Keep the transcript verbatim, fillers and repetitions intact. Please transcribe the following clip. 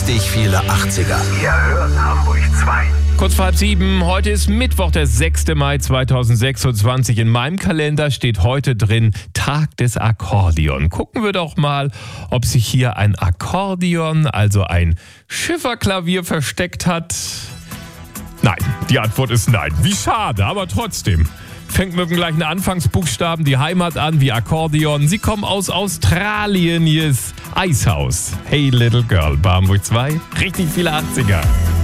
richtig viele achtziger. Ihr hört Hamburg zwei. Kurz vor halb sieben, heute ist Mittwoch, der sechster Mai zweitausendsechsundzwanzig. In meinem Kalender steht heute drin Tag des Akkordeon. Gucken wir doch mal, ob sich hier ein Akkordeon, also ein Schifferklavier, versteckt hat. Nein, die Antwort ist nein. Wie schade, aber trotzdem. Fängt mit dem gleichen Anfangsbuchstaben die Heimat an wie Akkordeon. Sie kommen aus Australien. Hier ist Icehouse. Hey Little Girl, bei Hamburg zwei. Richtig viele achtziger.